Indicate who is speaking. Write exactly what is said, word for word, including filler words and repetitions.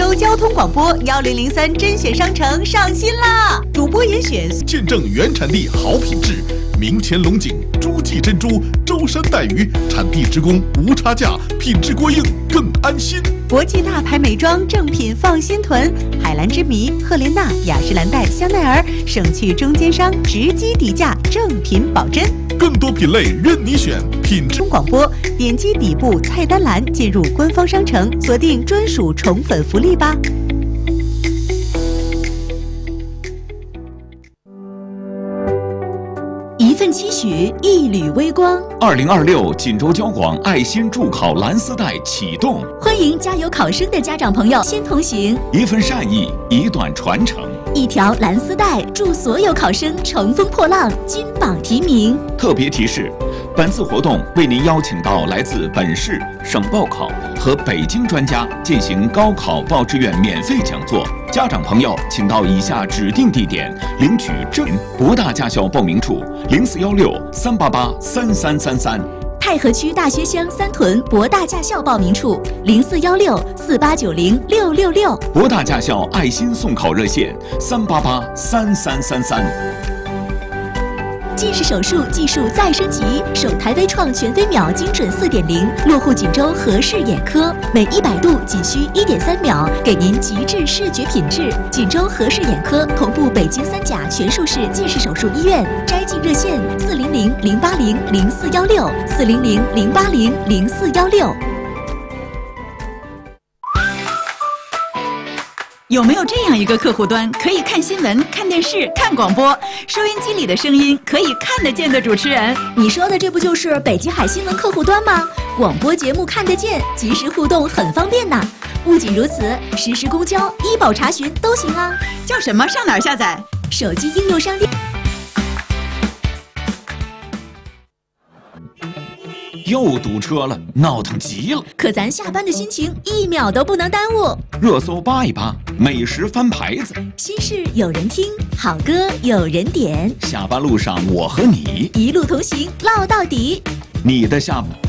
Speaker 1: 州交通广播幺零零三甄选商城上新啦！主播严选，
Speaker 2: 见证原产地好品质，明前龙井、诸暨珍珠、舟山带鱼，产地直供，无差价，品质过硬，更安心。
Speaker 1: 国际大牌美妆正品放心囤，海蓝之谜、赫莲娜、雅诗兰黛、香奈儿，省去中间商，直击底价，正品保真。
Speaker 2: 更多品类任你选，品质
Speaker 1: 广播，点击底部菜单栏进入官方商城，锁定专属宠粉福利吧。一份期许，一缕微光。
Speaker 3: 二零二六锦州交广爱心助考蓝丝带启动，
Speaker 1: 欢迎加油考生的家长朋友先同行。
Speaker 3: 一份善意，一段传承。
Speaker 1: 一条蓝丝带，祝所有考生乘风破浪，金榜题名。
Speaker 3: 特别提示：本次活动为您邀请到来自本市、省报考和北京专家进行高考报志愿免费讲座。家长朋友，请到以下指定地点领取证。博大驾校报名处：零四幺六三八八三三三三。
Speaker 1: 太和区大学乡三屯博大驾校报名处：零四幺六四八九零六六六。
Speaker 3: 博大驾校爱心送考热线：三八八三三三三。
Speaker 1: 近视手术技术再升级，首台微创全飞秒精准 四点零， 落户锦州和氏眼科，每一百度仅需 一点三秒，给您极致视觉品质。锦州和氏眼科同步北京三甲全术式近视手术医院，摘镜热线四零零零八零零四幺六四零零零八零零四幺六。有没有这样一个客户端，可以看新闻、看电视、看广播，收音机里的声音可以看得见的主持人？你说的这不就是北极海新闻客户端吗？广播节目看得见，即时互动很方便呢。不仅如此，实时公交、医保查询都行啊。叫什么？上哪儿下载？手机应用商店。
Speaker 3: 又堵车了，闹腾极了。
Speaker 1: 可咱下班的心情一秒都不能耽误。
Speaker 3: 热搜扒一扒，美食翻牌子，
Speaker 1: 心事有人听，好歌有人点。
Speaker 3: 下班路上我和你
Speaker 1: 一路同行，唠到底。
Speaker 3: 你的下班。